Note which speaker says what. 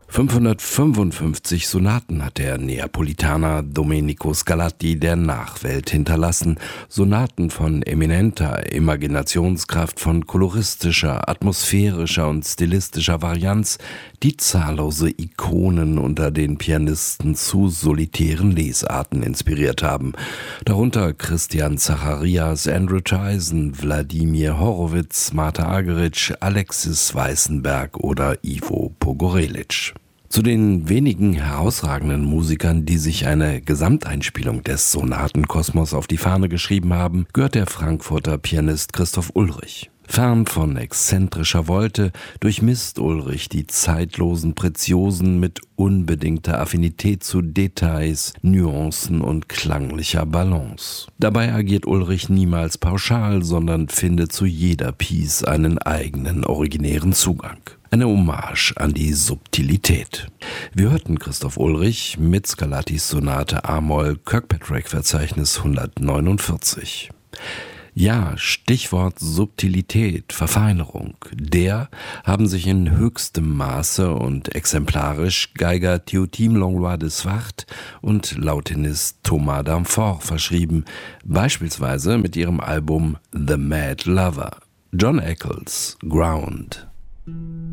Speaker 1: 555 Sonaten hat der Neapolitaner Domenico Scarlatti der Nachwelt hinterlassen. Sonaten von eminenter Imaginationskraft, von koloristischer, atmosphärischer und stilistischer Varianz, die zahllose Ikonen unter den Pianisten zu solitären Lesarten inspiriert haben. Darunter Christian Zacharias, Andrew Tyson, Wladimir Horowitz, Marta Argerich, Alexis Weissenberg oder Ivo Pogorelic. Zu den wenigen herausragenden Musikern, die sich eine Gesamteinspielung des Sonatenkosmos auf die Fahne geschrieben haben, gehört der Frankfurter Pianist Christoph Ullrich. Fern von exzentrischer Volte durchmisst Ullrich die zeitlosen Preziosen mit unbedingter Affinität zu Details, Nuancen und klanglicher Balance. Dabei agiert Ullrich niemals pauschal, sondern findet zu jeder Piece einen eigenen originären Zugang. Eine Hommage an die Subtilität. Wir hörten Christoph Ullrich mit Scarlattis Sonate A-Moll, Kirkpatrick-Verzeichnis 149. Ja, Stichwort Subtilität, Verfeinerung. Der haben sich in höchstem Maße und exemplarisch Geiger Théotime Langlois de Swart und Lautenist Thomas Danforth verschrieben, beispielsweise mit ihrem Album The Mad Lover. John Eccles, Ground.